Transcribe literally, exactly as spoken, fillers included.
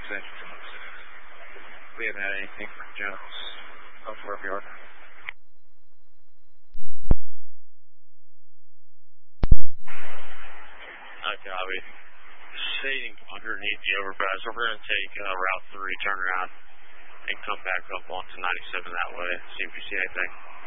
engines. We haven't had anything from Jones up where we are. I copy. Sitting underneath the overpass. We're going to take uh, Route three, turn around, and come back up onto ninety-seven that way. See if we see anything.